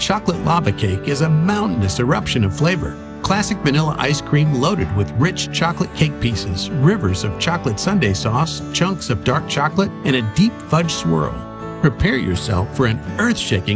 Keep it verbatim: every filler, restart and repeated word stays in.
Chocolate lava cake is a mountainous eruption of flavor. Classic vanilla ice cream loaded with rich chocolate cake pieces, rivers of chocolate sundae sauce, chunks of dark chocolate, and a deep fudge swirl. Prepare yourself for an earth-shaking